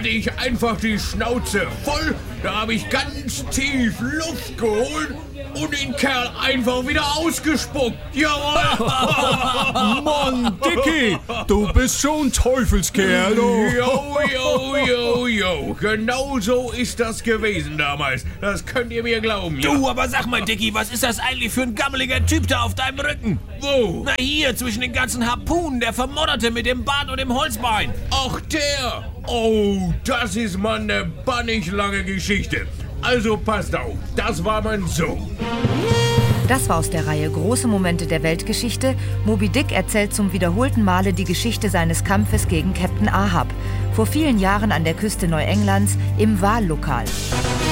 hatte ich einfach die Schnauze voll. Da habe ich ganz tief Luft geholt und den Kerl einfach wieder ausgespuckt. Jawohl! Mann, Dicky, du bist schon ein Teufelskerl, du. Jo. Genau so ist das gewesen damals. Das könnt ihr mir glauben. Ja. Du, aber sag mal, Dicky, was ist das eigentlich für ein gammeliger Typ da auf deinem Rücken? Wo? Na hier, zwischen den ganzen Harpunen, der Vermodderte mit dem Bart und dem Holzbein. Ach, der! Oh, das ist mal eine bannig lange Geschichte. Also passt auf, das war mein Sohn. Das war aus der Reihe Große Momente der Weltgeschichte. Moby Dick erzählt zum wiederholten Male die Geschichte seines Kampfes gegen Captain Ahab. Vor vielen Jahren an der Küste Neuenglands im Wallokal.